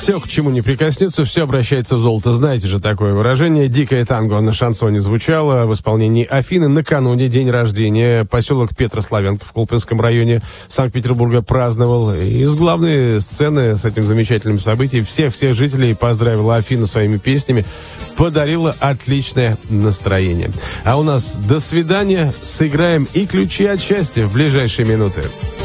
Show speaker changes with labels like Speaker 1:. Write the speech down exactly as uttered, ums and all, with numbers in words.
Speaker 1: Все, к чему не прикоснется, все обращается в золото. Знаете же такое выражение. «Дикое танго» на шансоне звучало в исполнении Афины. Накануне день рождения. Поселок Петрославянка в Колпинском районе Санкт-Петербурга праздновал. И с главной сцены, с этим замечательным событием, всех-всех жителей поздравила Афина своими песнями. Подарила отличное настроение. А у нас до свидания. Сыграем и ключи от счастья в ближайшие минуты.